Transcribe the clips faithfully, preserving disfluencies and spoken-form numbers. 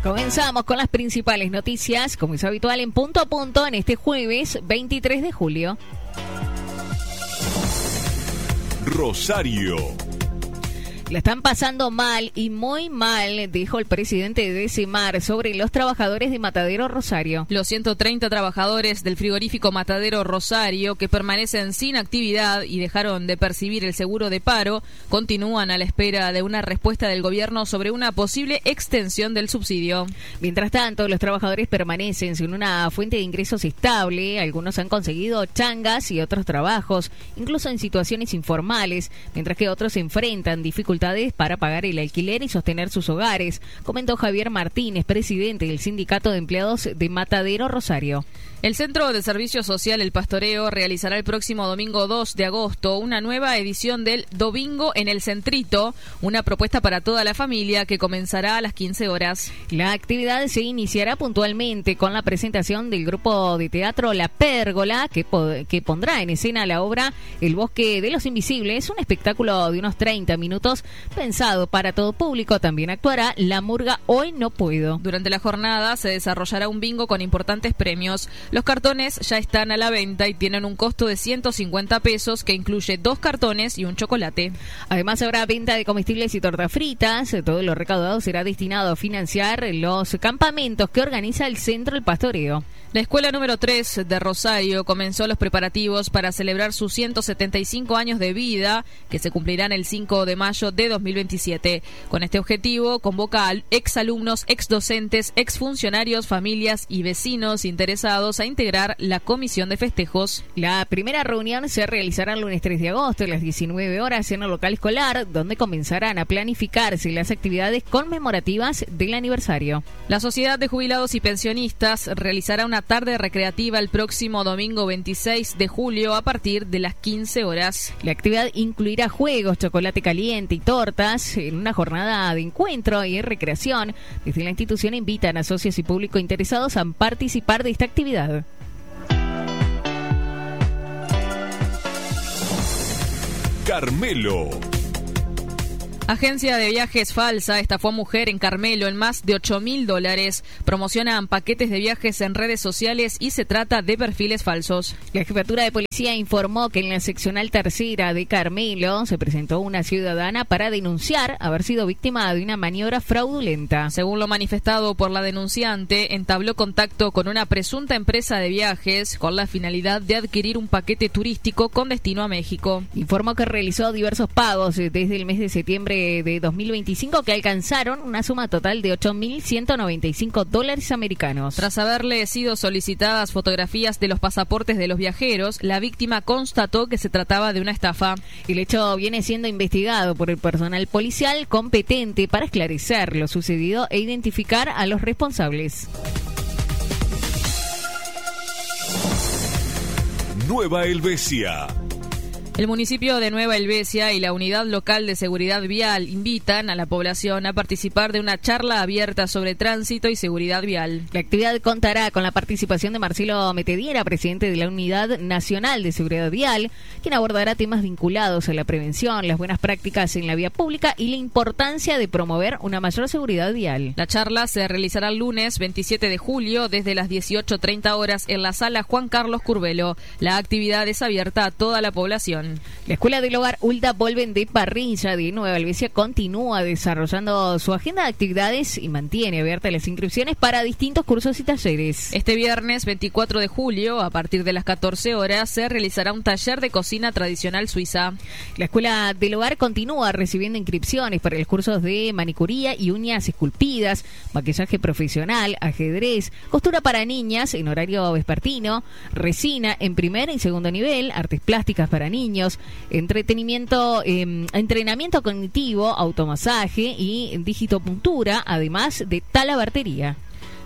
Comenzamos con las principales noticias, como es habitual, en punto a punto en este jueves veintitrés de julio. Rosario. La están pasando mal y muy mal, dijo el presidente de Decimar sobre los trabajadores de Matadero Rosario. Los ciento treinta trabajadores del frigorífico Matadero Rosario, que permanecen sin actividad y dejaron de percibir el seguro de paro, continúan a la espera de una respuesta del gobierno sobre una posible extensión del subsidio. Mientras tanto, los trabajadores permanecen sin una fuente de ingresos estable. Algunos han conseguido changas y otros trabajos, incluso en situaciones informales, mientras que otros se enfrentan dificultades para pagar el alquiler y sostener sus hogares, comentó Javier Martínez, presidente del Sindicato de Empleados de Matadero Rosario. El Centro de Servicio Social El Pastoreo realizará el próximo domingo dos de agosto una nueva edición del Domingo en el Centrito, una propuesta para toda la familia que comenzará a las quince horas. La actividad se iniciará puntualmente con la presentación del grupo de teatro La Pérgola, que, pod- que pondrá en escena la obra El Bosque de los Invisibles, un espectáculo de unos treinta minutos pensado para todo público. También actuará La Murga Hoy No Puedo. Durante la jornada se desarrollará un bingo con importantes premios. Los cartones ya están a la venta y tienen un costo de ciento cincuenta pesos que incluye dos cartones y un chocolate. Además habrá venta de comestibles y tortas fritas. Todo lo recaudado será destinado a financiar los campamentos que organiza el Centro El Pastoreo. La escuela número tres de Rosario comenzó los preparativos para celebrar sus ciento setenta y cinco años de vida, que se cumplirán el cinco de mayo de dos mil veintisiete. Con este objetivo, convoca a exalumnos, exdocentes, exfuncionarios, familias y vecinos interesados a integrar la comisión de festejos. La primera reunión se realizará el lunes tres de agosto a las diecinueve horas en el local escolar, donde comenzarán a planificarse las actividades conmemorativas del aniversario. La Sociedad de Jubilados y Pensionistas realizará una tarde recreativa el próximo domingo veintiséis de julio a partir de las quince horas. La actividad incluirá juegos, chocolate caliente y tortas en una jornada de encuentro y recreación. Desde la institución invitan a socios y público interesados a participar de esta actividad. Carmelo. Agencia de viajes falsa estafó a mujer en Carmelo en más de ocho mil dólares. Promocionan paquetes de viajes en redes sociales y se trata de perfiles falsos. La jefatura de policía informó que en la seccional tercera de Carmelo se presentó una ciudadana para denunciar haber sido víctima de una maniobra fraudulenta. Según lo manifestado por la denunciante, entabló contacto con una presunta empresa de viajes con la finalidad de adquirir un paquete turístico con destino a México. Informó que realizó diversos pagos desde el mes de septiembre de dos mil veinticinco que alcanzaron una suma total de ocho mil ciento noventa y cinco dólares americanos. Tras haberle sido solicitadas fotografías de los pasaportes de los viajeros, la víctima constató que se trataba de una estafa. El hecho viene siendo investigado por el personal policial competente para esclarecer lo sucedido e identificar a los responsables. Nueva Helvecia. El municipio de Nueva Helvecia y la Unidad Local de Seguridad Vial invitan a la población a participar de una charla abierta sobre tránsito y seguridad vial. La actividad contará con la participación de Marcelo Metediera, presidente de la Unidad Nacional de Seguridad Vial, quien abordará temas vinculados a la prevención, las buenas prácticas en la vía pública y la importancia de promover una mayor seguridad vial. La charla se realizará el lunes veintisiete de julio desde las dieciocho treinta horas en la sala Juan Carlos Curvelo. La actividad es abierta a toda la población. La Escuela del Hogar Ulda Volven de Parrilla de Nueva Helvecia continúa desarrollando su agenda de actividades y mantiene abiertas las inscripciones para distintos cursos y talleres. Este viernes veinticuatro de julio, a partir de las catorce horas, se realizará un taller de cocina tradicional suiza. La Escuela del Hogar continúa recibiendo inscripciones para los cursos de manicuría y uñas esculpidas, maquillaje profesional, ajedrez, costura para niñas en horario vespertino, resina en primer y segundo nivel, artes plásticas para niños, entretenimiento, eh, entrenamiento cognitivo, automasaje y digitopuntura, además de talabartería.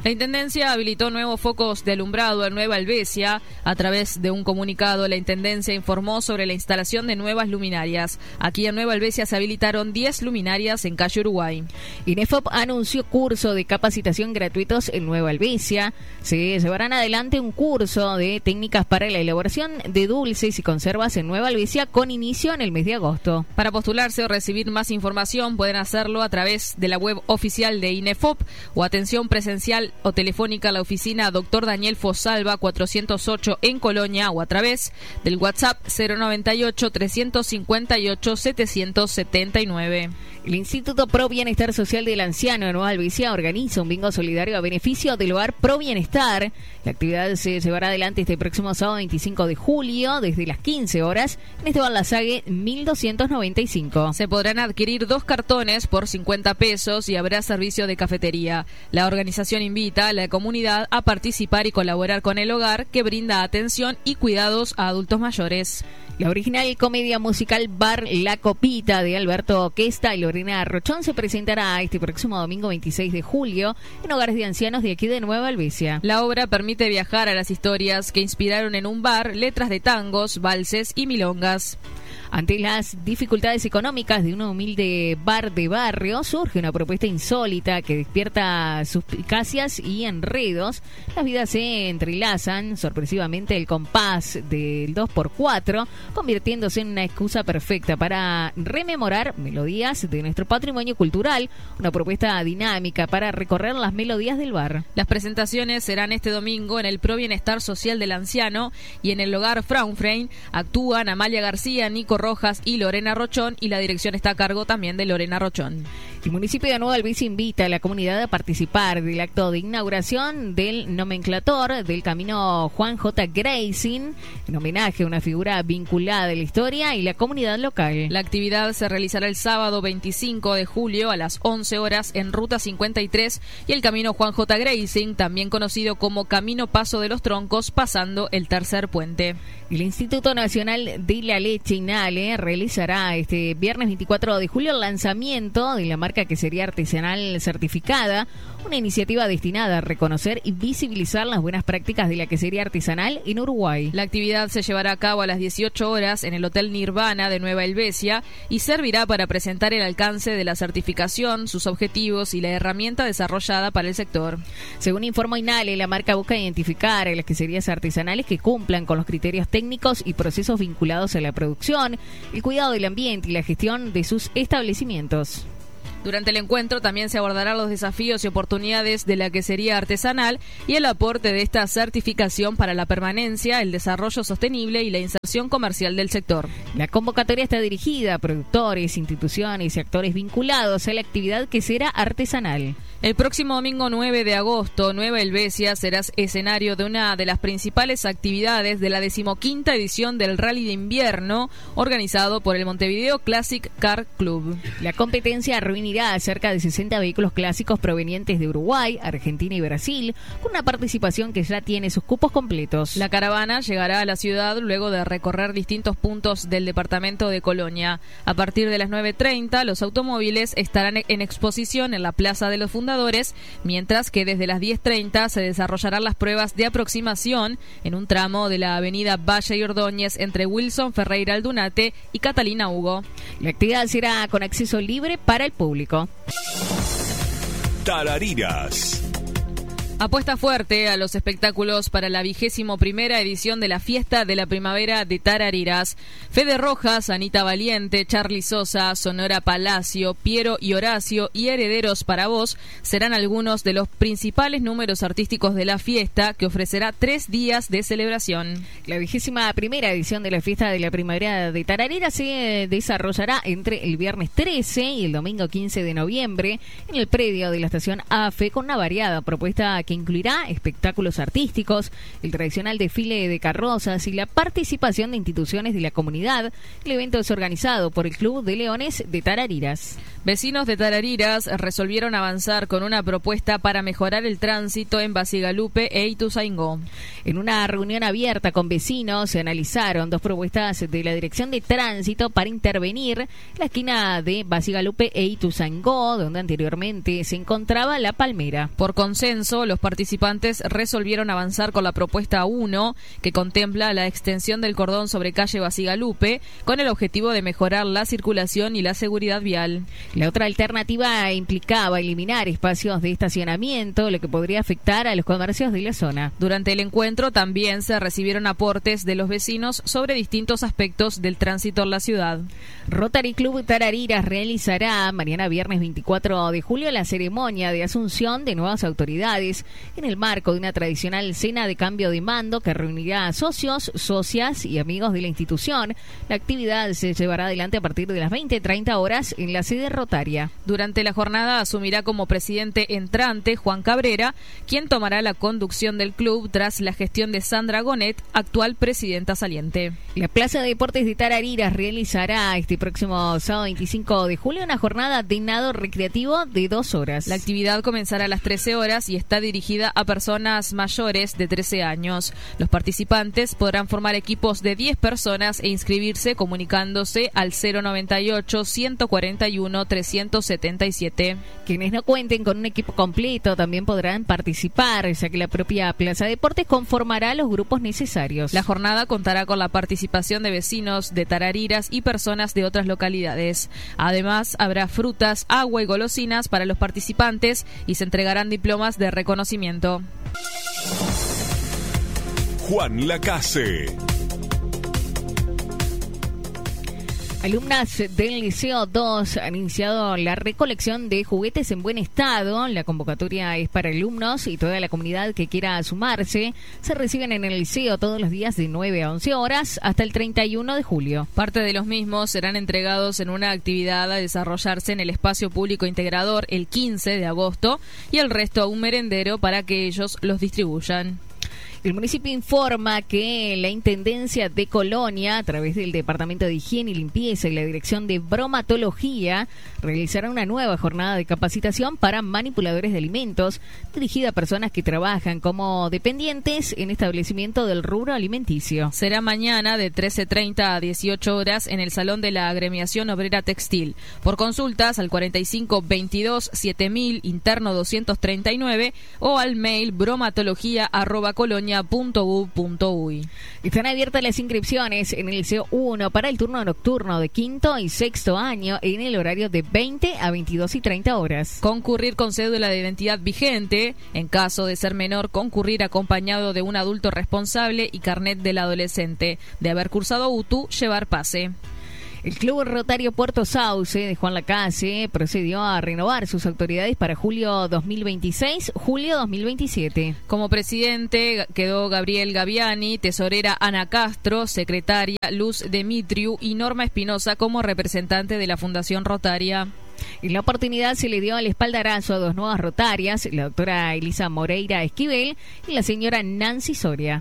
La Intendencia habilitó nuevos focos de alumbrado en Nueva Helvecia. A través de un comunicado, la Intendencia informó sobre la instalación de nuevas luminarias. Aquí en Nueva Helvecia se habilitaron diez luminarias en calle Uruguay. INEFOP anunció curso de capacitación gratuitos en Nueva Helvecia. Se llevarán adelante un curso de técnicas para la elaboración de dulces y conservas en Nueva Helvecia con inicio en el mes de agosto. Para postularse o recibir más información pueden hacerlo a través de la web oficial de INEFOP o atención presencial o telefónica a la oficina Doctor Daniel Fosalva cuatrocientos ocho en Colonia o a través del WhatsApp cero noventa y ocho, trescientos cincuenta y ocho, setecientos setenta y nueve. El Instituto Pro Bienestar Social del Anciano de Nueva Helvecia organiza un bingo solidario a beneficio del hogar Pro Bienestar. La actividad se llevará adelante este próximo sábado veinticinco de julio desde las quince horas en Esteban Lasague mil doscientos noventa y cinco. Se podrán adquirir dos cartones por cincuenta pesos y habrá servicio de cafetería. La organización invita a la comunidad a participar y colaborar con el hogar que brinda atención y cuidados a adultos mayores. La original comedia musical Bar La Copita de Alberto Questa y Lorena Rochón se presentará este próximo domingo veintiséis de julio en hogares de ancianos de aquí de Nueva Helvecia. La obra permite viajar a las historias que inspiraron en un bar letras de tangos, valses y milongas. Ante las dificultades económicas de un humilde bar de barrio, surge una propuesta insólita que despierta suspicacias y enredos. Las vidas se entrelazan, sorpresivamente el compás del dos por cuatro, convirtiéndose en una excusa perfecta para rememorar melodías de nuestro patrimonio cultural, una propuesta dinámica para recorrer las melodías del bar. Las presentaciones serán este domingo en el Pro Bienestar Social del Anciano y en el hogar Fraunfrein. Actúan Amalia García, Nico Rojas y Lorena Rochón, y la dirección está a cargo también de Lorena Rochón. El municipio de Nueva Helvecia invita a la comunidad a participar del acto de inauguración del nomenclator del camino Juan J. Gracing, en homenaje a una figura vinculada a la historia y la comunidad local. La actividad se realizará el sábado veinticinco de julio a las once horas en Ruta cincuenta y tres y el camino Juan J. Gracing, también conocido como Camino Paso de los Troncos, pasando el tercer puente. El Instituto Nacional de la Leche INALE realizará este viernes veinticuatro de julio el lanzamiento de la marca Quesería Artesanal Certificada, una iniciativa destinada a reconocer y visibilizar las buenas prácticas de la quesería artesanal en Uruguay. La actividad se llevará a cabo a las dieciocho horas en el Hotel Nirvana de Nueva Helvecia y servirá para presentar el alcance de la certificación, sus objetivos y la herramienta desarrollada para el sector. Según informó INALE, la marca busca identificar a las queserías artesanales que cumplan con los criterios técnicos y procesos vinculados a la producción, el cuidado del ambiente y la gestión de sus establecimientos. Durante el encuentro también se abordarán los desafíos y oportunidades de la quesería artesanal y el aporte de esta certificación para la permanencia, el desarrollo sostenible y la inserción comercial del sector. La convocatoria está dirigida a productores, instituciones y actores vinculados a la actividad quesera artesanal. El próximo domingo nueve de agosto, Nueva Helvecia será escenario de una de las principales actividades de la decimoquinta edición del Rally de Invierno, organizado por el Montevideo Classic Car Club. La competencia reunirá a cerca de sesenta vehículos clásicos provenientes de Uruguay, Argentina y Brasil, con una participación que ya tiene sus cupos completos. La caravana llegará a la ciudad luego de recorrer distintos puntos del departamento de Colonia. A partir de las nueve treinta, los automóviles estarán en exposición en la Plaza de los Fundadores, mientras que desde las diez treinta se desarrollarán las pruebas de aproximación en un tramo de la avenida Valle y Ordóñez entre Wilson Ferreira Aldunate y Catalina Hugo. La actividad será con acceso libre para el público. Tarariras. Apuesta fuerte a los espectáculos para la vigésimo primera edición de la Fiesta de la Primavera de Tarariras. Fede Rojas, Anita Valiente, Charly Sosa, Sonora Palacio, Piero y Horacio y Herederos para Vos serán algunos de los principales números artísticos de la fiesta, que ofrecerá tres días de celebración. La vigésima primera edición de la Fiesta de la Primavera de Tarariras se desarrollará entre el viernes trece y el domingo quince de noviembre en el predio de la estación A F E, con una variada propuesta que incluirá espectáculos artísticos, el tradicional desfile de carrozas y la participación de instituciones de la comunidad. El evento es organizado por el Club de Leones de Tarariras. Vecinos de Tarariras resolvieron avanzar con una propuesta para mejorar el tránsito en Basigalupe e Ituzaingó. En una reunión abierta con vecinos se analizaron dos propuestas de la Dirección de Tránsito para intervenir la esquina de Basigalupe e Ituzaingó, donde anteriormente se encontraba La Palmera. Por consenso, los los participantes resolvieron avanzar con la propuesta uno, que contempla la extensión del cordón sobre calle Basigalupe, con el objetivo de mejorar la circulación y la seguridad vial. La otra alternativa implicaba eliminar espacios de estacionamiento, lo que podría afectar a los comercios de la zona. Durante el encuentro también se recibieron aportes de los vecinos sobre distintos aspectos del tránsito en la ciudad. Rotary Club Tarariras realizará mañana viernes veinticuatro de julio la ceremonia de asunción de nuevas autoridades en el marco de una tradicional cena de cambio de mando que reunirá a socios, socias y amigos de la institución. La actividad se llevará adelante a partir de las veinte treinta horas en la sede rotaria. Durante la jornada asumirá como presidente entrante Juan Cabrera, quien tomará la conducción del club tras la gestión de Sandra Gonet, actual presidenta saliente. La Plaza de Deportes de Tarariras realizará este próximo sábado veinticinco de julio una jornada de nado recreativo de dos horas. La actividad comenzará a las trece horas y está dirigida a personas mayores de trece años. Los participantes podrán formar equipos de diez personas e inscribirse comunicándose al cero noventa y ocho, ciento cuarenta y uno, trescientos setenta y siete. Quienes no cuenten con un equipo completo también podrán participar, ya que la propia Plaza de Deportes conformará los grupos necesarios. La jornada contará con la participación de vecinos de Tarariras y personas de otras localidades. Además, habrá frutas, agua y golosinas para los participantes y se entregarán diplomas de reconocimiento. Juan Lacase. Alumnas del Liceo dos han iniciado la recolección de juguetes en buen estado. La convocatoria es para alumnos y toda la comunidad que quiera sumarse. Se reciben en el liceo todos los días de nueve a once horas hasta el treinta y uno de julio. Parte de los mismos serán entregados en una actividad a desarrollarse en el espacio público integrador el quince de agosto y el resto a un merendero para que ellos los distribuyan. El municipio informa que la Intendencia de Colonia, a través del Departamento de Higiene y Limpieza y la Dirección de Bromatología, realizará una nueva jornada de capacitación para manipuladores de alimentos, dirigida a personas que trabajan como dependientes en establecimiento del rubro alimenticio. Será mañana de trece treinta a dieciocho horas en el Salón de la Agremiación Obrera Textil. Por consultas al cuarenta y cinco veintidós siete mil, interno doscientos treinta y nueve, o al mail bromatología arroba colonia punto u punto uy. Están abiertas las inscripciones en el Liceo uno para el turno nocturno de quinto y sexto año en el horario de veinte a veintidós y treinta horas. Concurrir con cédula de identidad vigente. En caso de ser menor, concurrir acompañado de un adulto responsable y carnet del adolescente. De haber cursado U T U, llevar pase. El Club Rotario Puerto Sauce de Juan Lacase procedió a renovar sus autoridades para julio dos mil veintiséis, julio dos mil veintisiete. Como presidente quedó Gabriel Gaviani, tesorera Ana Castro, secretaria Luz Demitriu y Norma Espinosa como representante de la Fundación Rotaria. En la oportunidad se le dio el espaldarazo a dos nuevas rotarias, la doctora Elisa Moreira Esquivel y la señora Nancy Soria.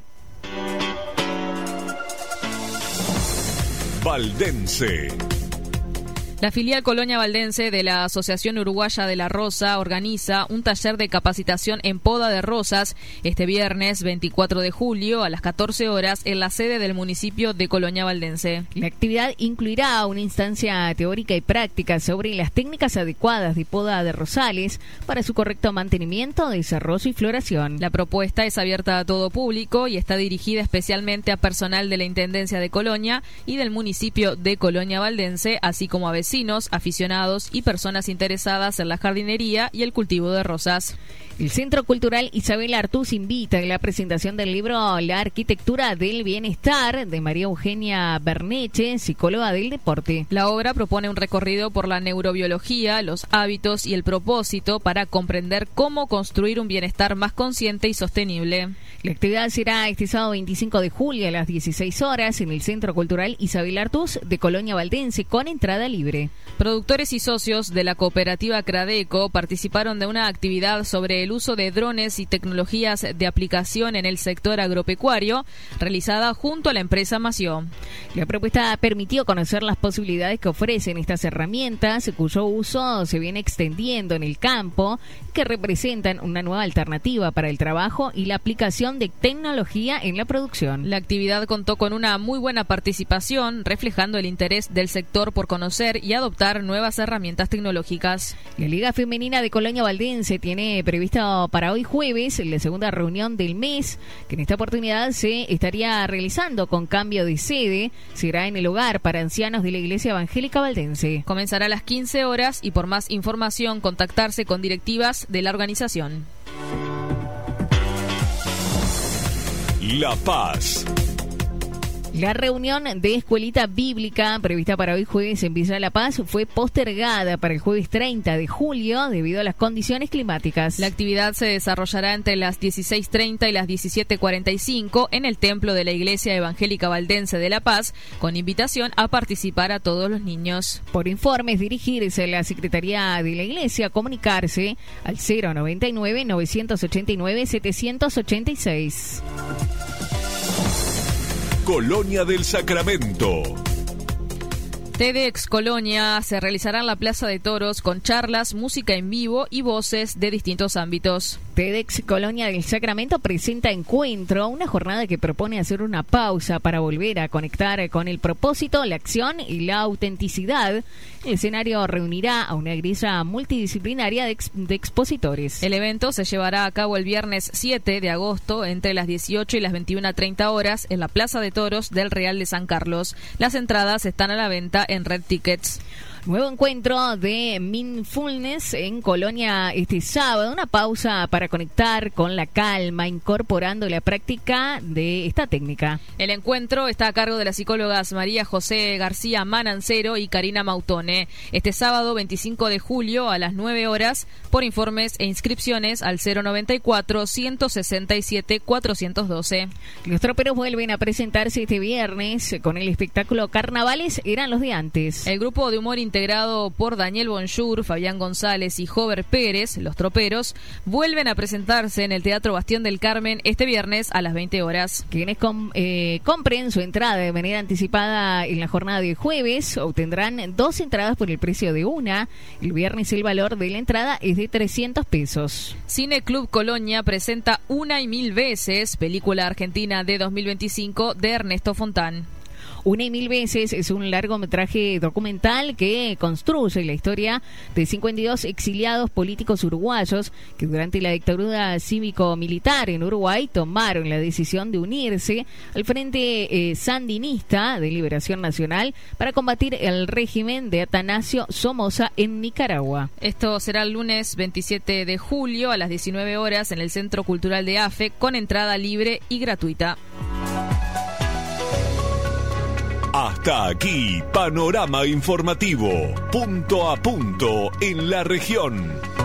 Valdense. La filial Colonia Valdense de la Asociación Uruguaya de la Rosa organiza un taller de capacitación en poda de rosas este viernes veinticuatro de julio a las catorce horas en la sede del municipio de Colonia Valdense. La actividad incluirá una instancia teórica y práctica sobre las técnicas adecuadas de poda de rosales para su correcto mantenimiento, desarrollo y floración. La propuesta es abierta a todo público y está dirigida especialmente a personal de la Intendencia de Colonia y del municipio de Colonia Valdense, así como a vecinos, aficionados y personas interesadas en la jardinería y el cultivo de rosas. El Centro Cultural Isabel Artús invita a la presentación del libro La Arquitectura del Bienestar de María Eugenia Berneche, psicóloga del deporte. La obra propone un recorrido por la neurobiología, los hábitos y el propósito para comprender cómo construir un bienestar más consciente y sostenible. La actividad será este sábado veinticinco de julio a las dieciséis horas en el Centro Cultural Isabel Artús de Colonia Valdense con entrada libre. Productores y socios de la cooperativa Cradeco participaron de una actividad sobre el uso de drones y tecnologías de aplicación en el sector agropecuario, realizada junto a la empresa Mació. La propuesta permitió conocer las posibilidades que ofrecen estas herramientas, cuyo uso se viene extendiendo en el campo, que representan una nueva alternativa para el trabajo y la aplicación de tecnología en la producción. La actividad contó con una muy buena participación, reflejando el interés del sector por conocer y adoptar nuevas herramientas tecnológicas. La Liga Femenina de Colonia Valdense tiene previsto para hoy jueves la segunda reunión del mes, que en esta oportunidad se estaría realizando con cambio de sede. Será en el hogar para ancianos de la Iglesia Evangélica Valdense. Comenzará a las quince horas y por más información contactarse con directivas de la organización. La Paz. La reunión de Escuelita Bíblica prevista para hoy jueves en Villa La Paz fue postergada para el jueves treinta de julio debido a las condiciones climáticas. La actividad se desarrollará entre las dieciséis treinta y las diecisiete cuarenta y cinco en el templo de la Iglesia Evangélica Valdense de La Paz, con invitación a participar a todos los niños. Por informes, dirigirse a la Secretaría de la Iglesia, comunicarse al cero noventa y nueve, novecientos ochenta y nueve, setecientos ochenta y seis. Colonia del Sacramento. TEDx Colonia se realizará en la Plaza de Toros con charlas, música en vivo y voces de distintos ámbitos. TEDx Colonia del Sacramento presenta Encuentro, una jornada que propone hacer una pausa para volver a conectar con el propósito, la acción y la autenticidad. El escenario reunirá a una grilla multidisciplinaria de, ex- de expositores. El evento se llevará a cabo el viernes siete de agosto entre las dieciocho y las veintiuna treinta horas en la Plaza de Toros del Real de San Carlos. Las entradas están a la venta en Red Tickets. Nuevo encuentro de Mindfulness en Colonia este sábado. Una pausa para conectar con la calma, incorporando la práctica de esta técnica. El encuentro está a cargo de las psicólogas María José García Manancero y Karina Mautone. Este sábado veinticinco de julio a las nueve horas, por informes e inscripciones al cero noventa y cuatro, ciento sesenta y siete, cuatrocientos doce. Los troperos vuelven a presentarse este viernes con el espectáculo Carnavales eran los de antes. El grupo de humor integrado por Daniel Bonjour, Fabián González y Jover Pérez, Los Troperos, vuelven a presentarse en el Teatro Bastión del Carmen este viernes a las veinte horas. Quienes com- eh, compren su entrada de manera anticipada en la jornada de jueves obtendrán dos entradas por el precio de una. El viernes el valor de la entrada es de trescientos pesos. Cine Club Colonia presenta Una y Mil Veces, película argentina de dos mil veinticinco de Ernesto Fontán. Una y mil veces es un largometraje documental que construye la historia de cincuenta y dos exiliados políticos uruguayos que durante la dictadura cívico-militar en Uruguay tomaron la decisión de unirse al Frente eh, Sandinista de Liberación Nacional para combatir el régimen de Atanasio Somoza en Nicaragua. Esto será el lunes veintisiete de julio a las diecinueve horas en el Centro Cultural de AFE con entrada libre y gratuita. Hasta aquí, Panorama Informativo, punto a punto en la región.